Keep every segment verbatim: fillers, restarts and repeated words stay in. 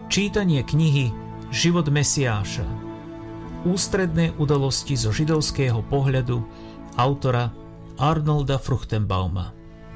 Čítanie knihy Život Mesiáša. Ústredné udalosti zo židovského pohľadu autora Arnolda Fruchtenbauma.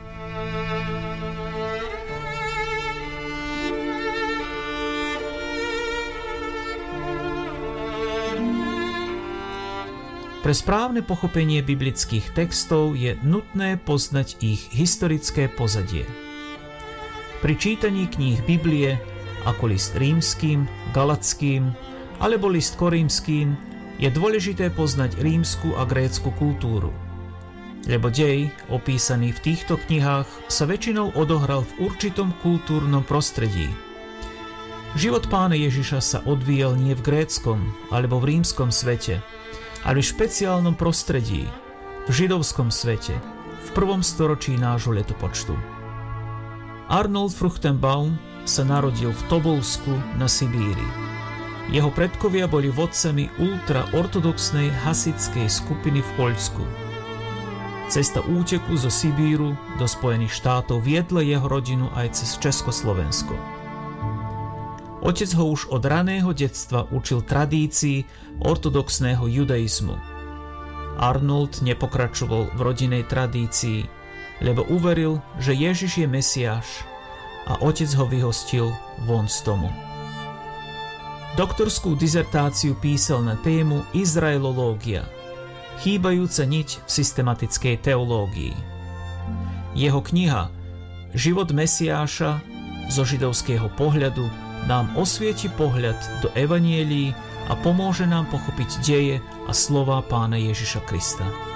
Pre správne pochopenie biblických textov je nutné poznať ich historické pozadie. Pri čítaní kníh Biblie, ako list rímskym, galatským alebo list korímskym, je dôležité poznať rímsku a grécku kultúru. Lebo dej, opísaný v týchto knihách, sa väčšinou odohral v určitom kultúrnom prostredí. Život Pána Ježiša sa odvíjal nie v gréckom alebo v rímskom svete, ale v špeciálnom prostredí, v židovskom svete, v prvom storočí nášho letopočtu. Arnold Fruchtenbaum sa narodil v Tobolsku na Sibíri. Jeho predkovia boli vodcami ultraortodoxnej hasičskej skupiny v Poľsku. Cesta úteku zo Sibíru do Spojených štátov viedla jeho rodinu aj cez Československo. Otec ho už od raného detstva učil tradícii ortodoxného judaizmu. Arnold nepokračoval v rodinnej tradícii, lebo uveril, že Ježiš je Mesiáš, a otec ho vyhostil von z domu. Doktorskú dizertáciu písal na tému Izraelológia, chýbajúca niť v systematickej teológii. Jeho kniha Život Mesiáša zo židovského pohľadu nám osvieti pohľad do evanielií a pomôže nám pochopiť deje a slová Pána Ježiša Krista.